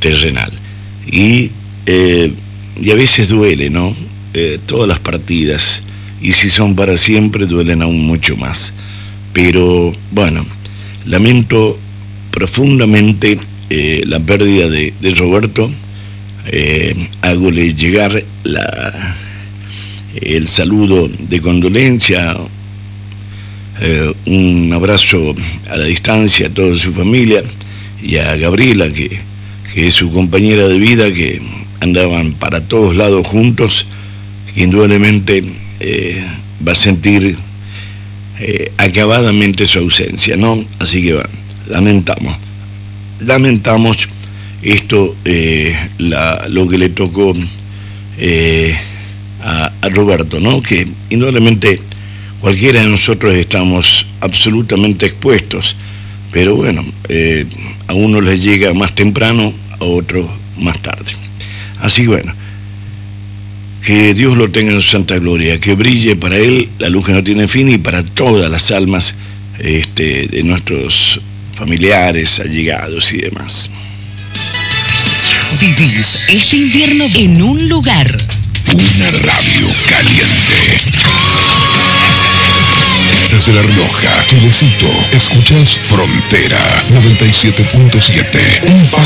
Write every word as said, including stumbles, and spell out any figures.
terrenal. Y, eh, y a veces duele, ¿no? Eh, todas las partidas, y si son para siempre, duelen aún mucho más. Pero, bueno, lamento profundamente eh, la pérdida de, de Roberto. Eh, hágole llegar la, el saludo de condolencia, eh, un abrazo a la distancia a toda su familia, y a Gabriela, que, que es su compañera de vida, que andaban para todos lados juntos, que indudablemente eh, va a sentir eh, acabadamente su ausencia, ¿no? Así que bueno, lamentamos, lamentamos esto, eh, la, lo que le tocó eh, a, a Roberto, ¿no? Que indudablemente cualquiera de nosotros estamos absolutamente expuestos, pero bueno, eh, a uno les llega más temprano, a otros más tarde. Así que bueno, que Dios lo tenga en su santa gloria, que brille para él la luz que no tiene fin, y para todas las almas este, de nuestros familiares, allegados y demás. Vivís este invierno en un lugar. Una radio caliente. Desde La Rioja, Chilecito, escuchas Frontera noventa y siete punto siete. Un